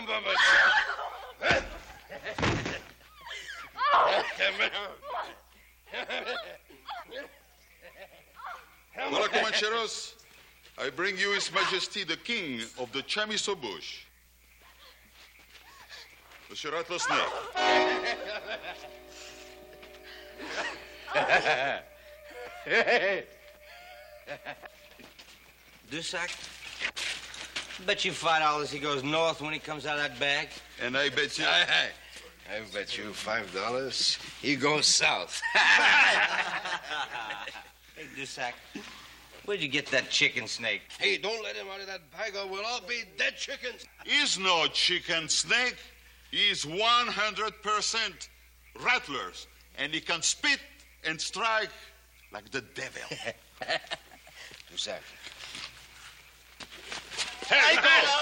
Hola, Comancheros. I bring you His Majesty the King of the Chamiso Bush. Monsieur Rattlesnake. Dusak? Bet you $5 he goes north when he comes out of that bag. And I bet you... I bet you $5 he goes south. Hey, Dusak, where'd you get that chicken snake? Hey, don't let him out of that bag or we'll all be dead chickens. He's no chicken snake. He's 100% rattlers. And he can spit and strike like the devil. Dusak. Hey, go!